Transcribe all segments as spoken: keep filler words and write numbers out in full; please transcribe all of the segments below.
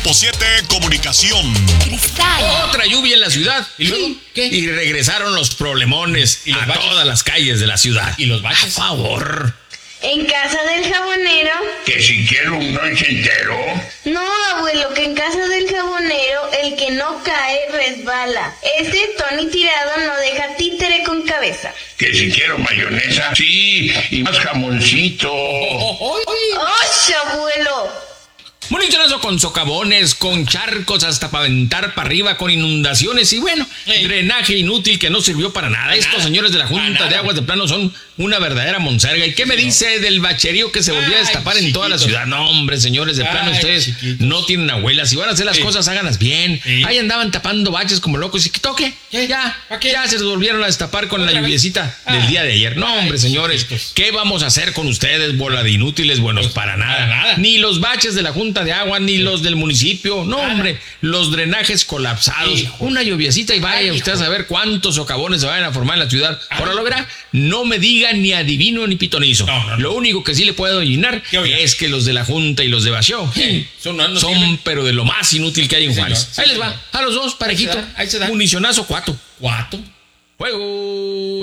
siete Comunicación. Cristal. Otra lluvia en la ciudad. ¿Y luego Sí. qué? Y regresaron los problemones ¿Y los a baches? todas las calles de la ciudad. ¿Y los baches? A favor. ¿En casa del jabonero? Que si quiero un lonche entero. No, abuelo, que en casa del jabonero el que no cae resbala. Este Tony Tirado no deja títere con cabeza. Que si quiero mayonesa. Sí, y más jamoncito. Oh, oh, oh. ¡Osh, abuelo! Monitorazo con socavones, con charcos hasta para aventar para arriba, con inundaciones y bueno, Ey. drenaje inútil que no sirvió para nada. Para Estos nada. señores de la Para Junta nada. de Aguas de Plano son una verdadera monserga. ¿Y qué me dice del bacherío que se volvió a Ay, destapar en toda la chiquito. ciudad? No, hombre, señores de Plano, Ay, ustedes chiquitos. no tienen abuelas. Si van a hacer las Sí. cosas, háganlas bien. Sí. Ahí andaban tapando baches como locos. ¿Y qué toque? ¿Qué? Ya, ¿Pa' qué? ya se los volvieron a destapar con la ¿Otra vez? lluviecita Ah. del día de ayer. No, Ay, hombre, señores, chiquitos. ¿qué vamos a hacer con ustedes, bola de inútiles? Buenos Pues, para nada. para nada. Ni los baches de la Junta de Agua, ni los del municipio. No, Nada. hombre, los drenajes colapsados. Hijo. Una lluviecita y vaya Ay, usted a hijo. saber cuántos socavones se vayan a formar en la ciudad. Ah. Ahora lo verá, no me diga ni adivino ni pitonizo. No, no, no. Lo único que sí le puedo llenar ¿Qué oiga? es que los de la Junta y los de Baseo Sí, son- no- no son sirven. pero de lo más inútil que hay en Sí, Juárez. señor. Sí, Ahí les señor. va, a los dos, parejito. Ahí se da, ahí se da. Municionazo cuatro. ¿Cuatro? Juego.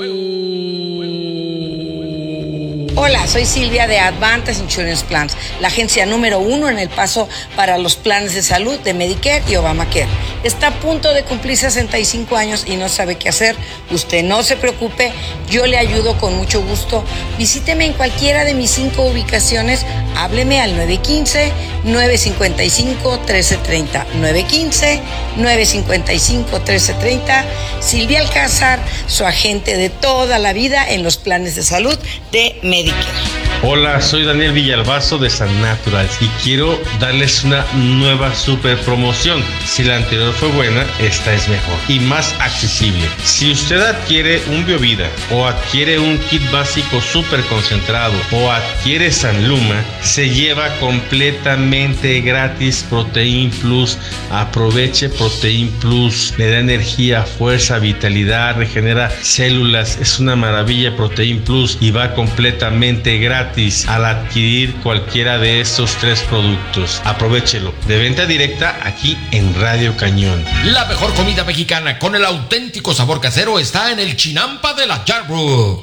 Hola, soy Silvia de Advantage Insurance Plans, la agencia número uno en El Paso para los planes de salud de Medicare y Obamacare. Está a punto de cumplir sesenta y cinco años y no sabe qué hacer. Usted no se preocupe, yo le ayudo con mucho gusto. Visíteme en cualquiera de mis cinco ubicaciones. Hábleme al nueve uno cinco, nueve cinco cinco, uno tres tres cero. nueve uno cinco, nueve cinco cinco, uno tres tres cero. Silvia Alcázar, su agente de toda la vida en los planes de salud de Medicare. Hola, soy Daniel Villalbazo de San Naturals y quiero darles una nueva super promoción. Si la anterior fue buena, esta es mejor y más accesible. Si usted adquiere un Biovida o adquiere un kit básico super concentrado o adquiere Sanluma, se lleva completamente gratis Protein Plus. Aproveche Protein Plus, le da energía, fuerza, vitalidad, regenera células. Es una maravilla Protein Plus y va completamente gratis al adquirir cualquiera de estos tres productos. Aprovechelo. De venta directa aquí en Radio Cañón. La mejor comida mexicana con el auténtico sabor casero está en el Chinampa de la Yarbrough.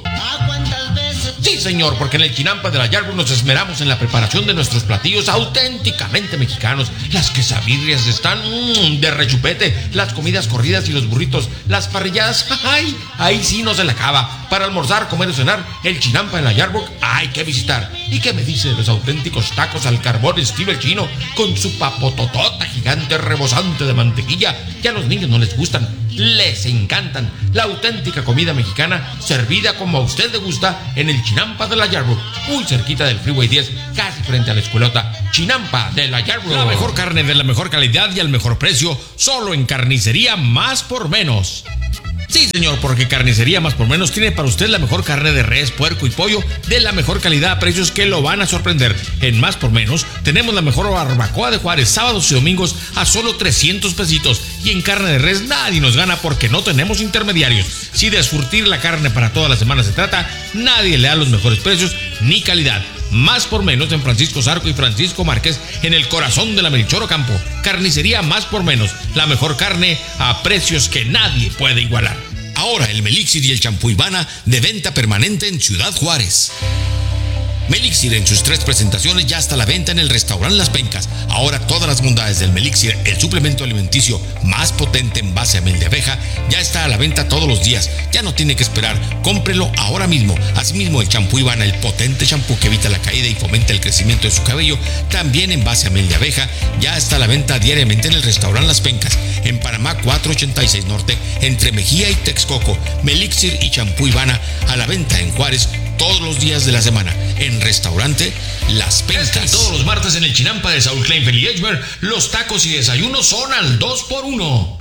Sí, señor, porque en el Chinampa de la Yarbrough nos esmeramos en la preparación de nuestros platillos auténticamente mexicanos. Las quesabirrias están mmm, de rechupete, las comidas corridas y los burritos, las parrilladas, ¡ay! Ahí sí no se le acaba. Para almorzar, comer o cenar, el Chinampa en la Yarbrough hay que visitar. ¿Y qué me dice de los auténticos tacos al carbón estilo el chino? Con su papototota gigante rebosante de mantequilla, que a los niños no les gustan, les encantan. La auténtica comida mexicana servida como a usted le gusta en el Chinampa de la Yarbrough, muy cerquita del Freeway diez, casi frente a la escuelota. Chinampa de la Yarbrough. La mejor carne de la mejor calidad y al mejor precio, solo en Carnicería Más por Menos. Sí, señor, porque Carnicería Más por Menos tiene para usted la mejor carne de res, puerco y pollo de la mejor calidad a precios que lo van a sorprender. En Más por Menos tenemos la mejor barbacoa de Juárez, sábados y domingos a solo trescientos pesitos. Y en carne de res nadie nos gana porque no tenemos intermediarios. Si de surtir la carne para toda la semana se trata, nadie le da los mejores precios ni calidad. Más por Menos en Francisco Zarco y Francisco Márquez, en el corazón de la Melchor Ocampo. Carnicería Más por Menos, la mejor carne a precios que nadie puede igualar. Ahora el Melixir y el champú Ivana de venta permanente en Ciudad Juárez. Melixir en sus tres presentaciones ya está a la venta en el restaurante Las Pencas. Ahora todas las bondades del Melixir, el suplemento alimenticio más potente en base a miel de abeja, ya está a la venta todos los días. Ya no tiene que esperar, cómprelo ahora mismo. Asimismo el champú Ivana, el potente champú que evita la caída y fomenta el crecimiento de su cabello, también en base a miel de abeja, ya está a la venta diariamente en el restaurante Las Pencas, en Panamá cuatrocientos ochenta y seis Norte, entre Mejía y Texcoco. Melixir y champú Ivana a la venta en Juárez todos los días de la semana en restaurante Las Pencas. Este y todos los martes en el Chinampa de Saúl Kleinfeld y Edgemer, los tacos y desayunos son al dos por uno.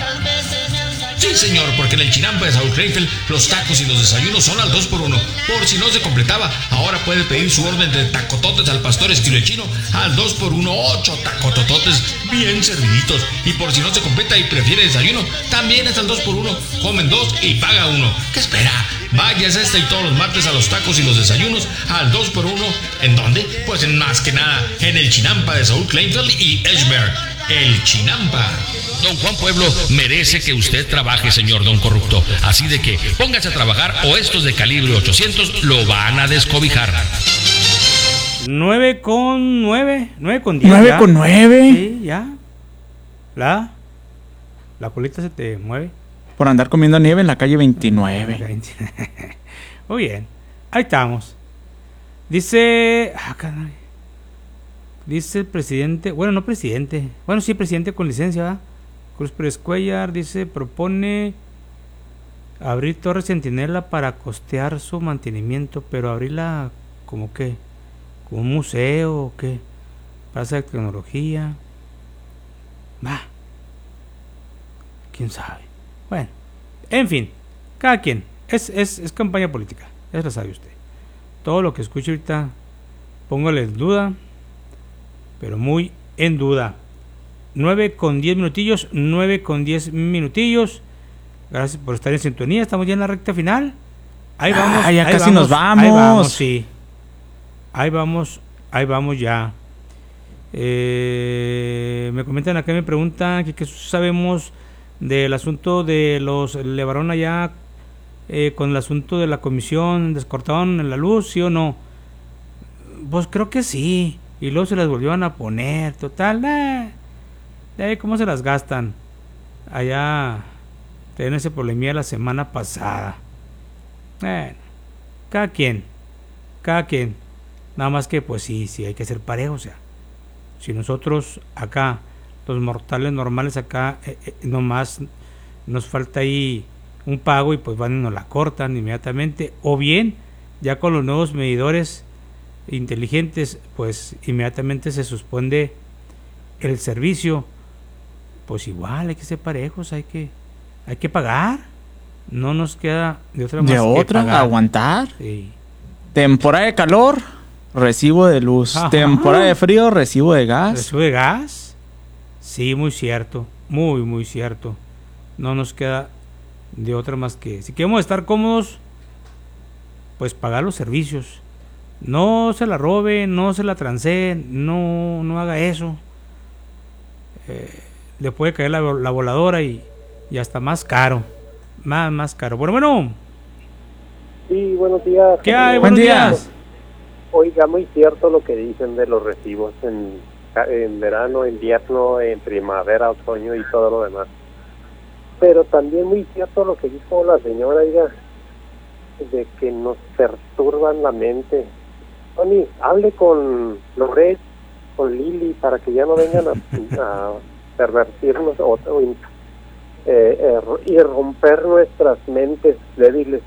Sí, señor, porque en el Chinampa de Saúl Kleinfeld los tacos y los desayunos son al dos por uno. Por si no se completaba, ahora puede pedir su orden de tacototes al pastor estilo el chino al dos por uno, ocho tacotototes bien serviditos. Y por si no se completa y prefiere desayuno, también es al dos por uno. Comen dos y paga uno. ¿Qué espera? Váyase este y todos los martes a los tacos y los desayunos al dos por uno. ¿En dónde? Pues en más que nada en el Chinampa de Saúl Kleinfeld y Edgemer. El Chinampa. Don Juan Pueblo merece que usted trabaje, señor don corrupto. Así de que póngase a trabajar o estos de calibre ochocientos lo van a descobijar. nueve con nueve, nueve con diez. nueve con nueve. Sí, ya. La, la colita se te mueve. Por andar comiendo nieve en la calle veintinueve. Muy bien, ahí estamos. Dice, ah, caray. Dice el presidente, bueno, no presidente, bueno, sí, presidente con licencia, ¿verdad? Cruz Pérez Cuellar, dice, propone abrir Torre Centinela para costear su mantenimiento, pero abrirla como que, como un museo o qué, plaza de tecnología, va, quién sabe. Bueno, en fin, cada quien, es, es, es campaña política, ya lo sabe usted. Todo lo que escuche ahorita, póngale en duda, pero muy en duda. nueve con diez minutillos, nueve con diez minutillos. Gracias por estar en sintonía. Estamos ya en la recta final. Ahí vamos. Ah, ya ahí casi vamos, nos vamos. Ahí vamos, sí. Ahí vamos, ahí vamos ya. Eh, me comentan acá, me preguntan que qué sabemos del asunto de los Levarón allá eh, con el asunto de la comisión, descortaron en la luz, ¿sí o no? Pues creo que sí. Y luego se las volvieron a poner, total, eh, eh, ¿cómo se las gastan? Allá tenían ese problemilla la semana pasada. Bueno, cada quien, cada quien. Nada más que, pues sí, sí, hay que ser parejo, o sea. Si nosotros acá, los mortales normales acá, eh, eh, nomás nos falta ahí un pago y pues van y nos la cortan inmediatamente. O bien, ya con los nuevos medidores inteligentes, pues inmediatamente se suspende el servicio. Pues igual hay que ser parejos, hay que hay que pagar, no nos queda de otra de más otra que pagar. Aguantar. Sí. Temporada de calor, recibo de luz. Ajá. Temporada de frío, recibo de gas. ¿Recibo de gas? Sí, muy cierto, muy muy cierto. No nos queda de otra más que, si queremos estar cómodos, pues pagar los servicios. No se la robe, no se la transee, no, no haga eso. Eh, le puede caer la, la voladora y, y hasta más caro. Más, más caro. Bueno, bueno. Sí, buenos días. ¿Qué hay? Buen Buenos día. días. Oiga, muy cierto lo que dicen de los recibos en, en verano, invierno, en primavera, otoño y todo lo demás. Pero también muy cierto lo que dijo la señora, oiga, de que nos perturban la mente. Tony, hable con Loret, con Lili, para que ya no vengan a, a pervertirnos o, o eh, eh, y romper nuestras mentes débiles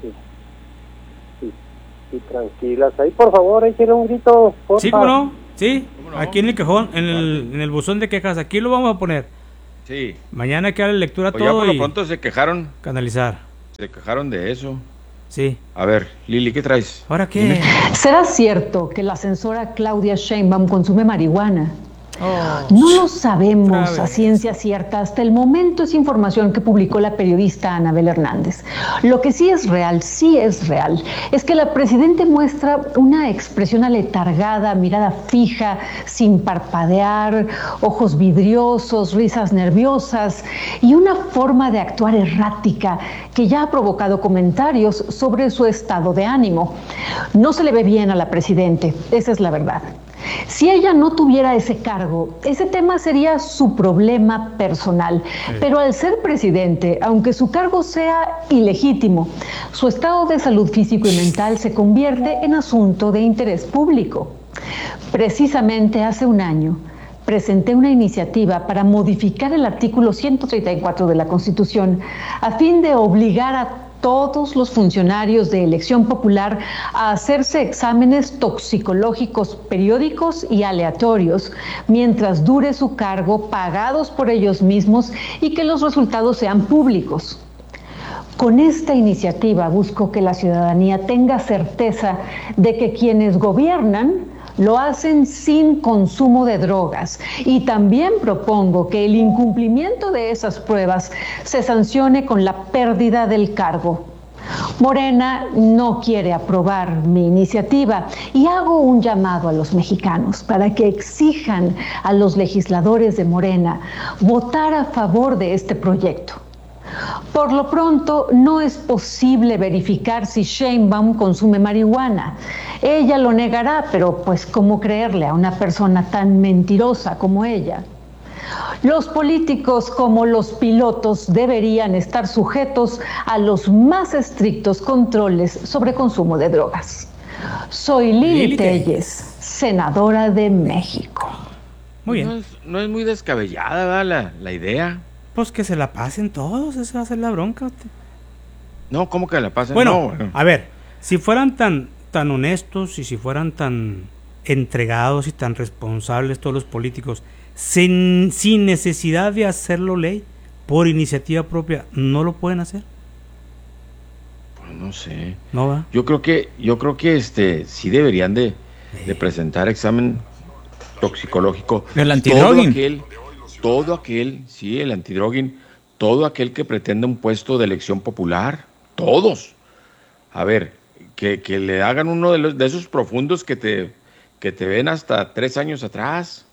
y, y, y tranquilas. Ahí, por favor, échenle un grito. Porfa. Sí, ¿cómo no? Sí, no? Aquí en el cajón, en el, en el buzón de quejas, aquí lo vamos a poner. Sí. Mañana hay que darle lectura a Pues todo ya por lo y pronto se quejaron. canalizar. Se quejaron de eso. Sí. A ver, Lili, ¿qué traes? ¿Ahora qué? Dime. ¿Será cierto que la censora Claudia Sheinbaum consume marihuana? Oh, No lo sabemos otra a vez. ciencia cierta. Hasta el momento es información que publicó la periodista Anabel Hernández. Lo que sí es real, sí es real, es que la presidenta muestra una expresión aletargada, mirada fija, sin parpadear, ojos vidriosos, risas nerviosas y una forma de actuar errática que ya ha provocado comentarios sobre su estado de ánimo. No se le ve bien a la presidenta, esa es la verdad. Si ella no tuviera ese cargo, ese tema sería su problema personal. Sí. Pero al ser presidente, aunque su cargo sea ilegítimo, su estado de salud físico y mental se convierte en asunto de interés público. Precisamente hace un año, presenté una iniciativa para modificar el artículo ciento treinta y cuatro de la Constitución a fin de obligar a todos los funcionarios de elección popular a hacerse exámenes toxicológicos periódicos y aleatorios mientras dure su cargo, pagados por ellos mismos y que los resultados sean públicos. Con esta iniciativa busco que la ciudadanía tenga certeza de que quienes gobiernan lo hacen sin consumo de drogas y también propongo que el incumplimiento de esas pruebas se sancione con la pérdida del cargo. Morena no quiere aprobar mi iniciativa y hago un llamado a los mexicanos para que exijan a los legisladores de Morena votar a favor de este proyecto. Por lo pronto, no es posible verificar si Sheinbaum consume marihuana. Ella lo negará, pero pues ¿cómo creerle a una persona tan mentirosa como ella? Los políticos, como los pilotos, deberían estar sujetos a los más estrictos controles sobre consumo de drogas. Soy Lili, Lili Telles, senadora de México. Muy bien. No es, no es muy descabellada, ¿verdad? La, la idea. Pues que se la pasen todos, esa va a ser la bronca. No, ¿cómo que la pasen? Bueno, no, bueno. A ver, si fueran tan, tan honestos y si fueran tan entregados y tan responsables todos los políticos, sin, sin necesidad de hacerlo ley, por iniciativa propia, ¿no lo pueden hacer? Pues no sé. No va. Yo creo que, yo creo que este sí deberían de, de presentar examen toxicológico. El antidroguing. Todo aquel, todo aquel, sí, el antidroguing, todo aquel que pretenda un puesto de elección popular, todos. A ver, que, que le hagan uno de los de esos profundos que te, que te ven hasta tres años atrás.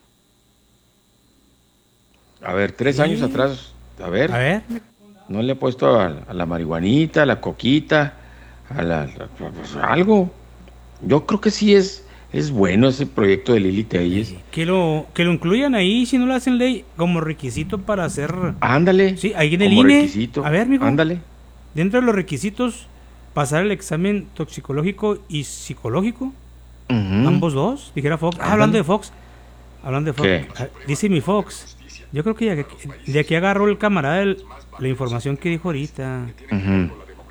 A ver, tres Sí. años atrás, a ver. A ver. No le he puesto a, a la marihuanita, a la coquita, a la, la- pues, algo. Yo creo que sí es, es bueno ese proyecto de Lili Telles. Que lo, que lo incluyan ahí, si no lo hacen ley, como requisito para hacer... Ándale. Sí, ahí en el como I N E. requisito. A ver, mijo. Ándale. Dentro de los requisitos, pasar el examen toxicológico y psicológico. Ujú. Ambos dos, dijera Fox. Ah, Ándale. hablando de Fox. Hablando de Fox. ¿Qué? ah, Dice mi Fox. Yo creo que ya que- de aquí agarró el camarada el- la información que dijo ahorita. Ujú.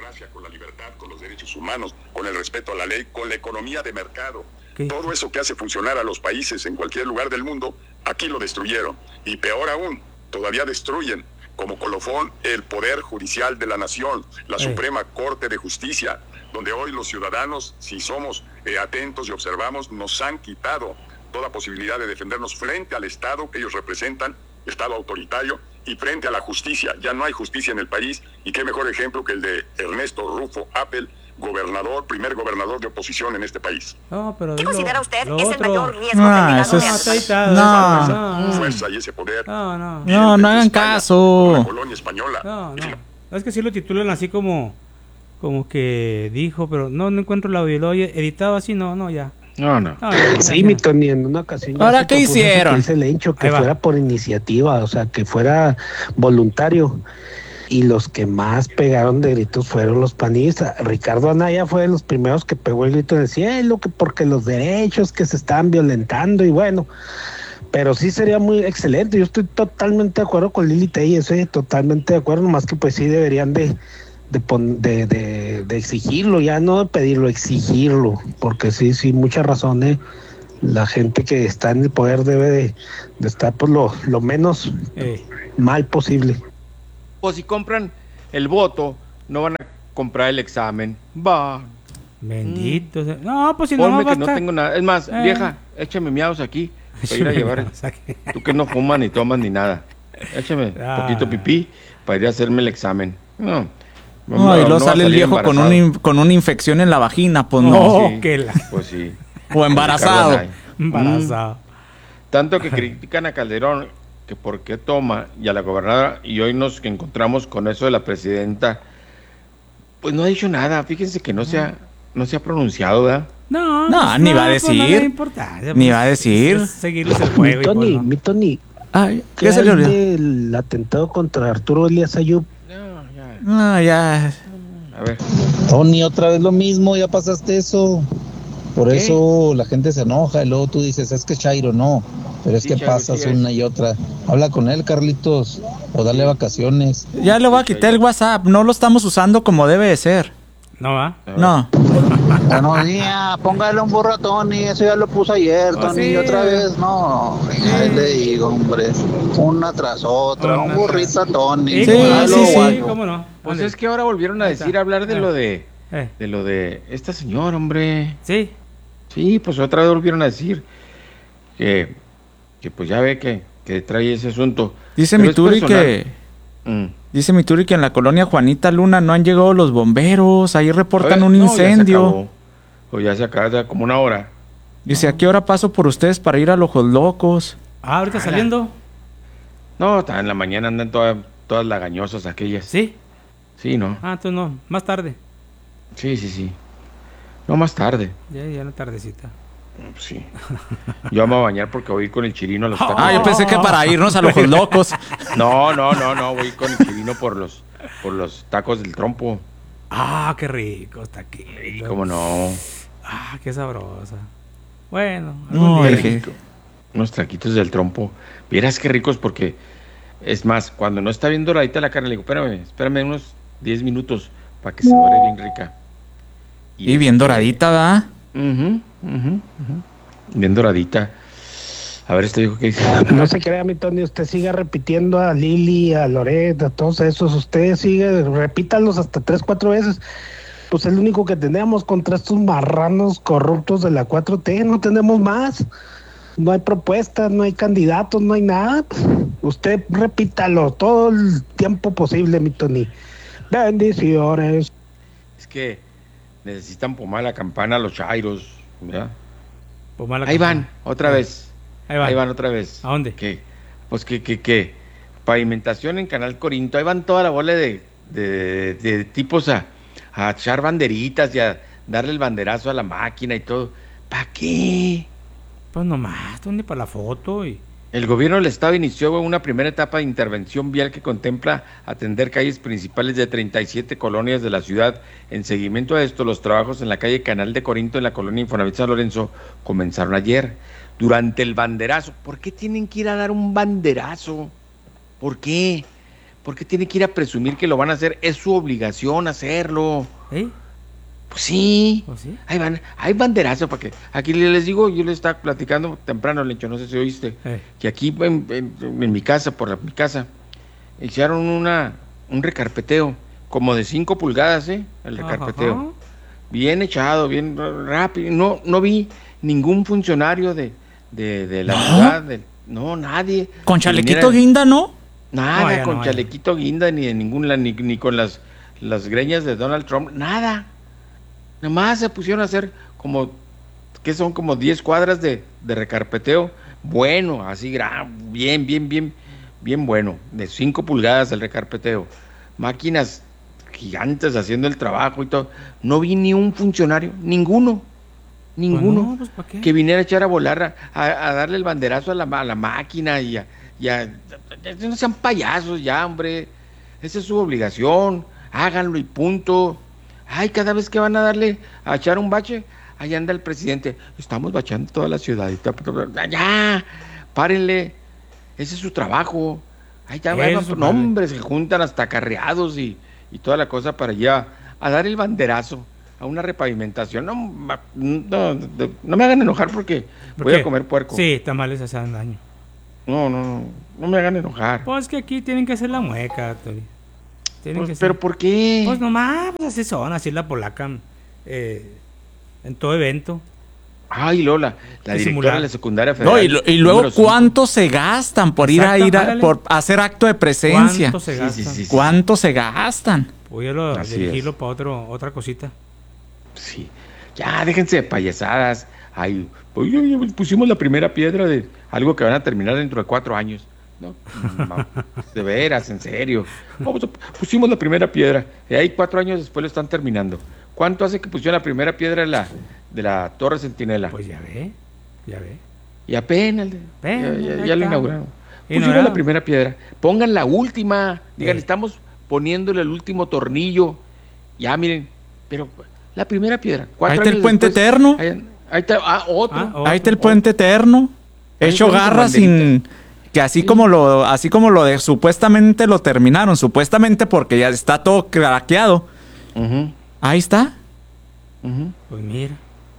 Derechos humanos, con el respeto a la ley, con la economía de mercado. ¿Qué? Todo eso que hace funcionar a los países en cualquier lugar del mundo, aquí lo destruyeron. Y peor aún, todavía destruyen, como colofón, el poder judicial de la nación, la Eh. Suprema Corte de Justicia, donde hoy los ciudadanos, si somos eh, atentos y observamos, nos han quitado toda posibilidad de defendernos frente al Estado que ellos representan, Estado autoritario, y frente a la justicia. Ya no hay justicia en el país, y qué mejor ejemplo que el de Ernesto Rufo Appel, gobernador, primer gobernador de oposición en este país. No, pero ¿Qué dilo, considera usted lo que es el otro. mayor riesgo Ah, eso es- No, ahí está, no. no, no. Fuerza y ese poder. No, no. No, no hagan caso. Colonia española. No, no. Es que sí lo titulan así como como que dijo, pero no, no encuentro el audio. Lo oye editado así, no, no, ya. No, no. No, ya, Sí, ya. mi Tony, en una ocasión. ya ¿Ahora se qué propuso eso hicieron? que dice el Encho, que Ahí va. fuera por iniciativa, o sea, que fuera voluntario. Y los que más pegaron de gritos fueron los panistas. Ricardo Anaya fue de los primeros que pegó el grito del cielo, que porque los derechos que se estaban violentando, y bueno. Pero sí sería muy excelente. Yo estoy totalmente de acuerdo con Lili Telles, eh, totalmente de acuerdo, nomás que pues sí deberían de de, pon- de, de, de exigirlo, ya no de pedirlo, exigirlo, porque sí, sí, mucha razón, eh. La gente que está en el poder debe de, de estar por lo, lo menos Eh, mal posible. O si compran el voto, no van a comprar el examen. Va. bendito. sea- No, pues si no Ponme va a que no estar- tengo nada. Es más, Eh. vieja, échame miados aquí para ir a llevar. Tú que no fumas ni tomas ni nada. Échame Ah. un poquito pipí para ir a hacerme el examen. No. No, y luego no va a sale el salir viejo con, un embarazado. in- con una infección en la vagina, pues no. No, Sí, que la- Pues sí. O embarazado. Ricardo Anaya. Embarazado. Mm. Tanto que critican a Calderón que por qué toma y a la gobernadora, y hoy nos encontramos con eso de la presidenta, pues no ha dicho nada. Fíjense que no se ha, no se ha pronunciado, ¿verdad? No, No, pues ni va a pues no le da decir. importancia, Ni pues, va a decir. es seguirles el Mi juego. y pues, Tony, no. mi Tony, Ay, ¿qué ¿qué se le hay olvidó? del atentado contra Arturo Elías Ayub? No, ya. A ver. Tony, otra vez lo mismo, ya pasaste eso. Por ¿Qué? eso la gente se enoja y luego tú dices, es que Chairo no. Pero es Sí, que Chairo, pasas sí es. una y otra. Habla con él, Carlitos, o dale vacaciones. Ya le voy a quitar el WhatsApp. No lo estamos usando como debe de ser. No va. No. Buenos días, póngale un burro a Tony, eso ya lo puso ayer, Tony, sí. otra vez, no. Ahí le digo, hombre, una tras otra, Una un tras- burrito a Tony. Sí, Sí, sí, sí. cómo no. Pues Ándale. es que ahora volvieron a Ahí decir, está. hablar de Eh. lo de, Eh, de lo de esta señora, hombre. sí. Sí, pues otra vez volvieron a decir que, que pues ya ve que, que trae ese asunto. Dice Pero mi es Turi personal. que, Mm. Dice mi Turi que en la colonia Juanita Luna no han llegado los bomberos. Ahí reportan Oye, un no, incendio. Ya se acabó. O ya se acaba, ya como una hora. Dice, ¿a qué hora paso por ustedes para ir a los Ojos Locos? Ah, ahorita Ala. saliendo. No, está en la mañana andan todas, todas lagañosas aquellas. ¿Sí? Sí, ¿no? Ah, entonces no, más tarde. Sí, sí, sí. No, más tarde. Ya, ya la tardecita. Sí. Yo me voy a bañar porque voy a ir con el Chirino a los tacos. Ah, yo pensé que para irnos a los Ojos Locos. No, no, no, no, voy con el Chirino por los, por los tacos del trompo. Ah, qué rico está aquí. Sí, cómo no. Ah, qué sabrosa. Bueno, No, algún el día. que- Unos taquitos del trompo. Vieras qué ricos porque, es más, cuando no está bien doradita la carne, le digo, espérame, espérame unos diez minutos para que se dore bien rica. Y bien doradita, ¿verdad? Ujú, ujú, ujú. Bien doradita. A ver, este dijo que dice. No se crea, mi Tony, usted sigue repitiendo a Lili, a Loret, a todos esos, usted sigue, repítalos hasta tres, cuatro veces. Pues es el único que tenemos contra estos marranos corruptos de la cuatro T, no tenemos más. No hay propuestas, no hay candidatos, no hay nada. Usted repítalo todo el tiempo posible, mi Tony. Bendiciones. Es que necesitan pomar la campana a los chairos, ¿verdad? Pomar la Ahí campana. van, otra vez. Ahí van. Ahí van otra vez. ¿A dónde? ¿Qué? Pues que, que, que. Pavimentación en Canal Corinto. Ahí van toda la bola de, de, de tipos a, a echar banderitas y a darle el banderazo a la máquina y todo. ¿Para qué? Pues nomás, tú ni para la foto y... El gobierno del estado inició una primera etapa de intervención vial que contempla atender calles principales de treinta y siete colonias de la ciudad. En seguimiento a esto, los trabajos en la calle Canal de Corinto en la colonia Infonavit San Lorenzo comenzaron ayer. Durante el banderazo, ¿por qué tienen que ir a dar un banderazo? ¿Por qué? ¿Por qué tienen que ir a presumir que lo van a hacer? Es su obligación hacerlo. ¿Eh? Pues sí. ¿Oh, sí? Ahí van, hay banderazo para que. Aquí les digo, yo les estaba platicando temprano, Lencho, no sé si oíste, Eh. que aquí en, en- en mi casa, por la- mi casa, hicieron una un recarpeteo, como de cinco pulgadas, ¿eh? El recarpeteo. Ajá. Bien echado, bien r- rápido. No, no vi ningún funcionario de, de, de la ¿No? ciudad, de- no, nadie. Con que chalequito viniera- guinda, ¿no? Nada, No, ya con no, ya. chalequito guinda, ni de ningún la- ni, ni con las, las greñas de Donald Trump, nada. Nada más se pusieron a hacer como, que son como diez cuadras de, de recarpeteo. Bueno, así, gra- bien, bien, bien, bien bueno. De cinco pulgadas el recarpeteo. Máquinas gigantes haciendo el trabajo y todo. No vi ni un funcionario, ninguno, ninguno, Pues no, pues, ¿pa' qué? que viniera a echar a volar, a, a darle el banderazo a la, a la máquina y a, y a- no sean payasos ya, hombre. Esa es su obligación. Háganlo y punto. Ay, cada vez que van a darle a echar un bache, ahí anda el presidente. Estamos bacheando toda la ciudad. y ta- ta- ta- Ya, párenle. Ese es su trabajo. Ay, ya, Eso, van, no, padre. hombre, se juntan hasta carreados y, y toda la cosa para allá a dar el banderazo a una repavimentación. No, ma- no, no, no me hagan enojar porque ¿Por voy qué? a comer puerco. Sí, tamales hacen daño. No, no, no, no me hagan enojar. Pues que aquí tienen que hacer la mueca, Tony. Tienen Pues, que ser- pero ¿por qué? Pues nomás, pues así son, así la polaca. eh, en todo evento. Ay, Lola, la Y directora simular. de la secundaria federal. No, y, lo- y luego número cinco. cuánto se gastan por ir a Exacto, ir a, ándale. por hacer acto de presencia. ¿Cuánto se Sí, gasta? sí, sí, sí. ¿Cuánto se gastan? Voy a lo- Así dirigirlo es. para otro, otra cosita. Sí. Ya, déjense de payasadas. Ay, pues, ya- ya pusimos la primera piedra de algo que van a terminar dentro de cuatro años. No, ma- de veras, en serio. Vamos a- pusimos la primera piedra. Y ahí cuatro años después lo están terminando. ¿Cuánto hace que pusieron la primera piedra de la, de la Torre Centinela? Pues ya ve, ya ve. Y apenas, le- Ven, ya, ya- ahí ya lo está. inauguraron. Y Pusieron no, la primera piedra. Pongan la última. Digan, Eh. estamos poniéndole el último tornillo. Ya, miren, pero la primera piedra. cuatro Ahí está el años puente después, eterno. Ahí, ahí está, ah, otro. Ah, Ahí está el otro, puente eterno. Ahí Hecho está con garra sin que así como lo así como lo de supuestamente lo terminaron, supuestamente porque ya está todo craqueado. Ujú, Ahí está. ujú. Pues mira.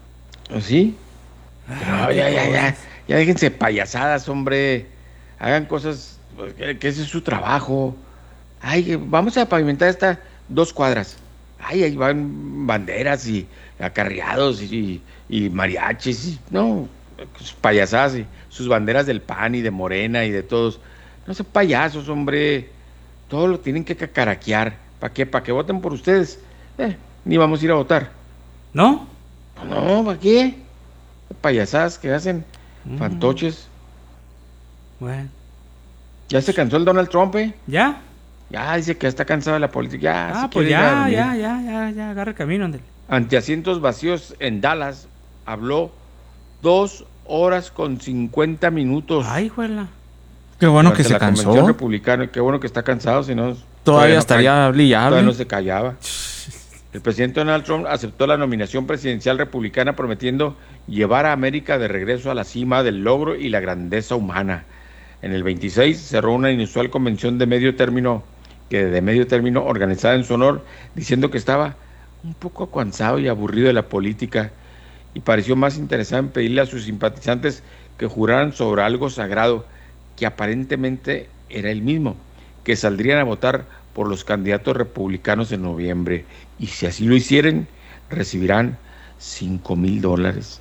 ¿Así? Pero Ay, ya, qué ya, ya, cosas. ya déjense payasadas, hombre. Hagan cosas, pues, que, que ese es su trabajo. Ay, que vamos a pavimentar estas dos cuadras. Ay, ahí van banderas y acarreados y, y mariachis. Y, no, sus payasadas y sus banderas del P A N y de Morena y de todos. No sean payasos, hombre. todo lo tienen que cacaraquear. ¿Para qué? ¿Para que voten por ustedes? Eh, ni vamos a ir a votar. ¿No? No, ¿para qué? Payasadas que hacen, Mm. fantoches. Bueno. ¿Ya se cansó el Donald Trump, eh? ¿Ya? Ya dice que está cansado de la política. Ya, Ah, se pues quiere ir a ya, dormir. ya, ya, ya, ya, agarra el camino, ándale. Ante asientos vacíos en Dallas, habló dos horas con cincuenta minutos. Ay, juela. Qué bueno que Durante se la cansó. convención republicana. Qué bueno que está cansado, si no... Todavía no estaría calla- hable y hable. Todavía no se callaba. El presidente Donald Trump aceptó la nominación presidencial republicana prometiendo llevar a América de regreso a la cima del logro y la grandeza humana. En el veintiséis cerró una inusual convención de medio término, que de medio término organizada en su honor, diciendo que estaba un poco cansado y aburrido de la política y pareció más interesado en pedirle a sus simpatizantes que juraran sobre algo sagrado, que aparentemente era el mismo, que saldrían a votar por los candidatos republicanos en noviembre, y si así lo hicieran, recibirán cinco mil dólares.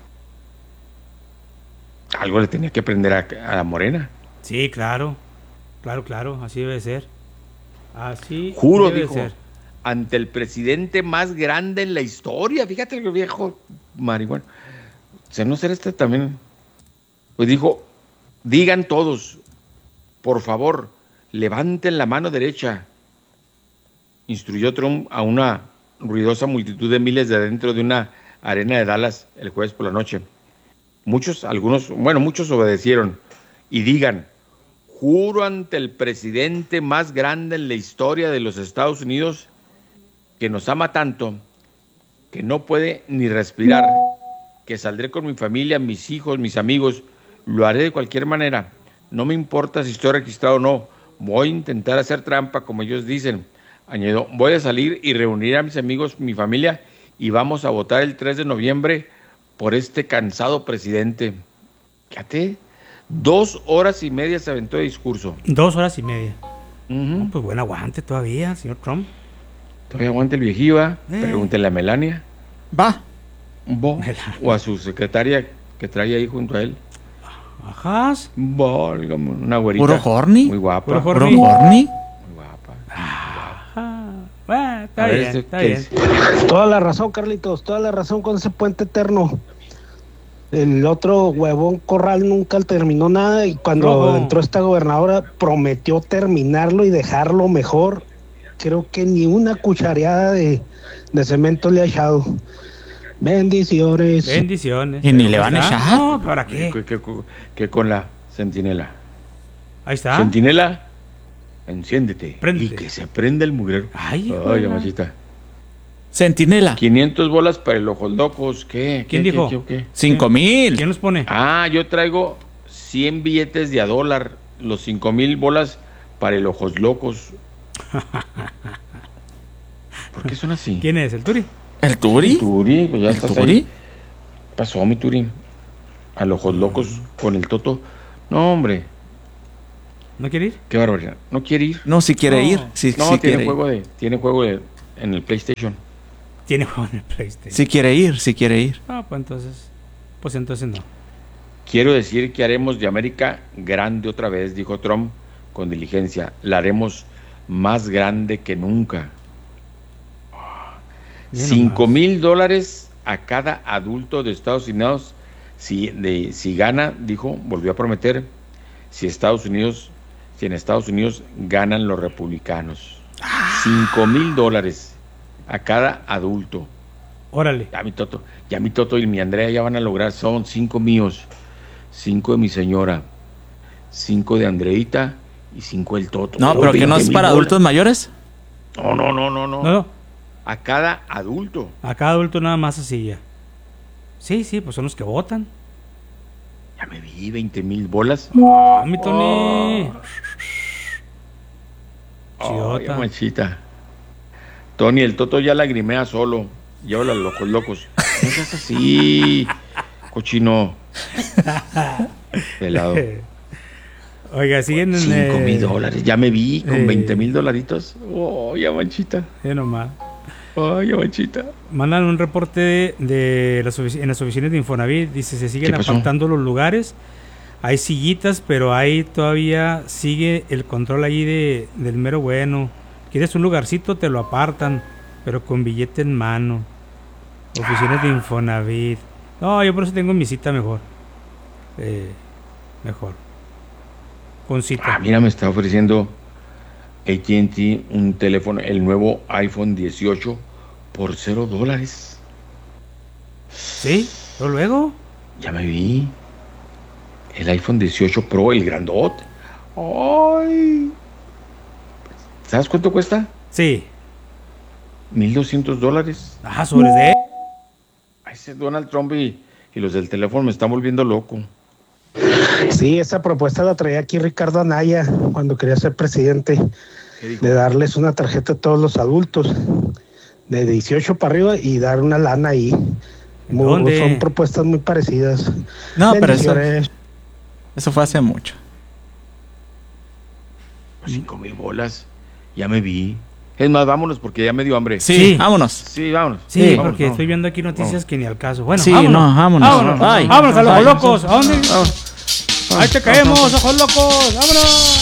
Algo le tenía que aprender a, a la Morena. Sí, claro. Claro, claro, así debe ser. Así Juro, debe dijo, ser. ante el presidente más grande en la historia. Fíjate el viejo marihuana. O sea, no ser este también. Pues dijo, digan todos, por favor, levanten la mano derecha. Instruyó Trump a una ruidosa multitud de miles de adentro de una arena de Dallas el jueves por la noche. Muchos, algunos, bueno, muchos obedecieron. Y digan, juro ante el presidente más grande en la historia de los Estados Unidos, que nos ama tanto, que no puede ni respirar, que saldré con mi familia, mis hijos, mis amigos, lo haré de cualquier manera. No me importa si estoy registrado o no. Voy a intentar hacer trampa, como ellos dicen. Añadió, voy a salir y reunir a mis amigos, mi familia, y vamos a votar el tres de noviembre por este cansado presidente. Fíjate, dos horas y media se aventó de discurso. Dos horas y media. Uh-huh. No, pues buen aguante todavía, señor Trump. Todavía aguanta el viejillo, ¿eh? Eh. Pregúntele a Melania. Va. Bo. O a su secretaria que trae ahí junto a él. Ajá. Válgame, una güerita. ¿Puro horny? Muy guapa. ¿Puro ¿Puro horny? horny? Muy guapa. Ah, bueno, está A ver, bien, este, está ¿qué bien. es? Toda la razón, Carlitos, toda la razón con ese puente eterno. El otro huevón Corral nunca terminó nada y cuando No. entró esta gobernadora prometió terminarlo y dejarlo mejor. Creo que ni una cuchareada de, de cemento le ha echado. Bendiciones. Bendiciones. ¿Y ni le van a ¿Está? echar? No, ¿para qué? Que, que- que con la centinela. Ahí está. Centinela, enciéndete. Préndete. Y que se prenda el mugrero. Ay, Ay, juela. mamacita. Centinela. quinientas bolas para el ojos locos. ¿Qué? ¿Quién ¿Qué, dijo? qué, qué, qué? Cinco mil. ¿Quién los pone? Ah, yo traigo cien billetes de a dólar. Los cinco mil bolas para el ojos locos. ¿Por qué son así? ¿Quién es? ¿El Turi? ¿El Turi? Turi, pues ya ¿El estás Turi? ahí. Pasó mi Turi. A los ojos locos con el Toto. No, hombre. ¿No quiere ir? Qué barbaridad. ¿No quiere ir? No, si quiere No. ir. Si, No, si tiene quiere juego ir. de, tiene juego de, en el PlayStation. Tiene juego en el PlayStation. Si quiere ir, si quiere ir. Ah, pues entonces. Pues entonces no. Quiero decir que haremos de América grande otra vez, dijo Trump con diligencia. La haremos más grande que nunca. Mira Cinco nomás. mil dólares a cada adulto de Estados Unidos si, de, si gana, dijo, volvió a prometer, si Estados Unidos, si en Estados Unidos ganan los republicanos. Cinco mil dólares a cada adulto. Órale. Ya mi Toto, ya mi Toto y mi Andrea ya van a lograr, son cinco míos, cinco de mi señora, cinco de Andreita y cinco del Toto. No, Oh, pero que no veinte es mil para bolas. adultos mayores. No, no, no, no, no. No, no. A cada adulto. A cada adulto nada más así ya. Sí, sí, pues son los que votan. Ya me vi veinte mil bolas. Ah, mi Tony. Ay, Chidota. manchita. Tony, el Toto ya lagrimea solo. Llévalo a los locos locos. No seas así, cochino. Pelado. Oiga, siguen en. Cinco mil eh, dólares. Ya me vi con eh, veinte mil dolaritos. Oh, ya manchita. Ya nomás. Oh, ya manchita. Mandan un reporte de, de las ofici- en las oficinas de Infonavit. Dice, se siguen ¿Qué pasó? apartando los lugares hay sillitas, pero ahí todavía sigue el control ahí de, del mero bueno. Quieres un lugarcito, te lo apartan, pero con billete en mano. Oficinas de Infonavit. No, yo por eso tengo mi cita mejor. Eh, mejor. Con cita. Ah, mira, me está ofreciendo A T and T un teléfono, el nuevo iPhone dieciocho por cero dólares. ¿Sí? ¿Pero luego? Ya me vi. El iPhone dieciocho Pro, el grandote. ¡Ay! ¿Sabes cuánto cuesta? Sí. mil doscientos dólares. Ajá, sobre de... Ay, ese Donald Trump y, y los del teléfono me están volviendo loco. Sí, esa propuesta la traía aquí Ricardo Anaya cuando quería ser presidente, de darles una tarjeta a todos los adultos de dieciocho para arriba y dar una lana ahí. Muy, ¿Dónde? Son propuestas muy parecidas. No, pero eso, Bendiciones. eso fue hace mucho. Cinco mil bolas. Ya me vi. Es más, vámonos porque ya me dio hambre. Sí, Sí. vámonos. Sí, vámonos. Sí, Sí, porque vámonos, estoy vámonos. viendo aquí noticias Vamos. que ni al caso. Bueno, Sí, vámonos. no, vámonos. Vámonos, Ay. vámonos a los Ay. locos. ¿A dónde? Ahí te caemos, ojos locos. Vámonos.